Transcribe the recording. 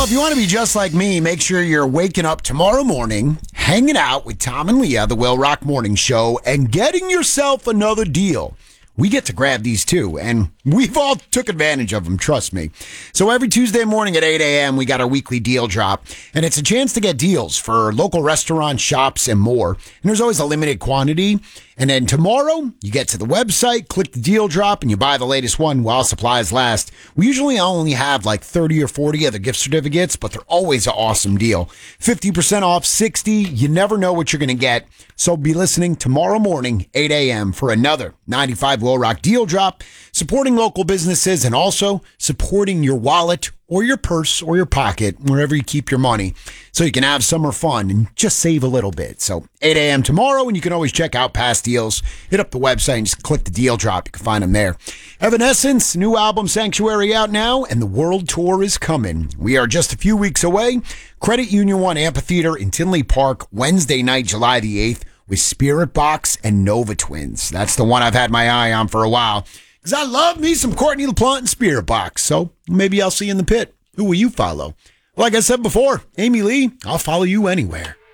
if you want to be just like me, make sure you're waking up tomorrow morning, hanging out with Tom and Leah, the Will Rock Morning Show, and getting yourself another deal. We get to grab these too, and we've all took advantage of them, trust me. So every Tuesday morning at 8 a.m., we got our weekly deal drop, and it's a chance to get deals for local restaurants, shops, and more. And there's always a limited quantity. And then tomorrow, you get to the website, click the deal drop, and you buy the latest one while supplies last. We usually only have like 30 or 40 other gift certificates, but they're always an awesome deal. 50% off 60. You never know what you're going to get. So be listening tomorrow morning, 8 a.m. for another 95 Will Rock deal drop, supporting local businesses and also supporting your wallet or your purse or your pocket, wherever you keep your money, so you can have summer fun and just save a little bit. So 8 a.m. tomorrow, and you can always check out past deals. Hit up the website and just click the deal drop. You can find them there. Evanescence, new album Sanctuary out now, and the world tour is coming. We are just a few weeks away. Credit Union One Amphitheater in Tinley Park, Wednesday night, July the 8th, with Spirit Box and Nova Twins. That's the one I've had my eye on for a while, because I love me some Courtney LaPlante and Spirit Box. So maybe I'll see you in the pit. Who will you follow? Like I said before, Amy Lee, I'll follow you anywhere.